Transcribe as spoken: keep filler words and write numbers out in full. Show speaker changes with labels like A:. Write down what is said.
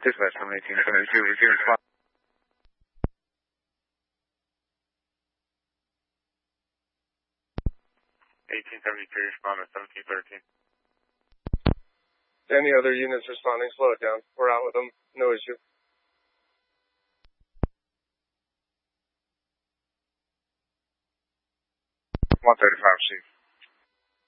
A: Dispatch from eighteen seventy-two, receiving spot. eighteen seventy-two, respond to seventeen thirteen.
B: Any other units responding, slow it down. We're out with them, no issue.
A: one thirty-five, Chief.